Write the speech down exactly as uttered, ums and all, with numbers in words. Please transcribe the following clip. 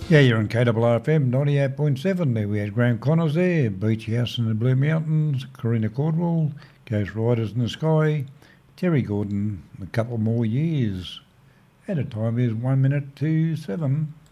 Yeah, you're on K R R F M ninety-eight point seven. There we had Graham Connors there, Beach House in the Blue Mountains, Karina Cordwell, Ghost Riders in the Sky, Terry Gordon, A Couple More Years. At a time is one minute to seven.